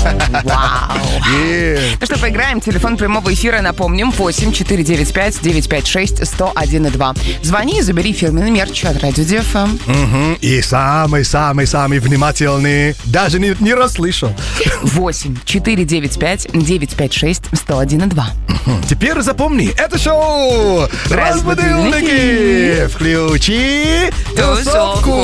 Вау. Ну что, поиграем. Телефон прямого эфира, напомним, 8-495-956-101-2. Звони и забери фирменный мерч от Радио DFM. И самый внимательный даже не расслышал. 8-495-956-101-2. Теперь запомни, это шоу «Разбудильники». Включи тусовку.